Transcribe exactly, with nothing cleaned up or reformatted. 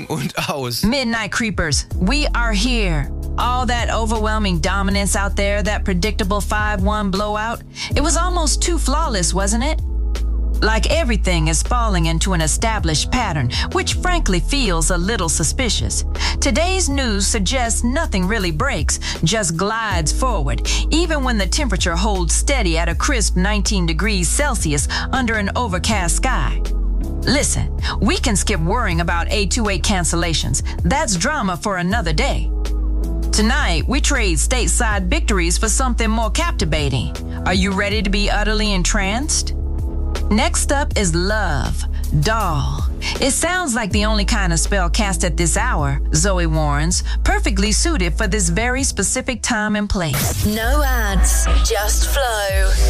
und aus. Midnight Creepers, we are here. All that overwhelming dominance out there, that predictable five one blowout, it was almost too flawless, wasn't it? Like everything is falling into an established pattern, which frankly feels a little suspicious. Today's news suggests nothing really breaks, just glides forward, even when the temperature holds steady at a crisp nineteen degrees Celsius under an overcast sky. Listen, we can skip worrying about A twenty-eight cancellations. That's drama for another day. Tonight, we trade stateside victories for something more captivating. Are you ready to be utterly entranced? Next up is Love, Doll. It sounds like the only kind of spell cast at this hour, Zoe warns, perfectly suited for this very specific time and place. No ads, just flow.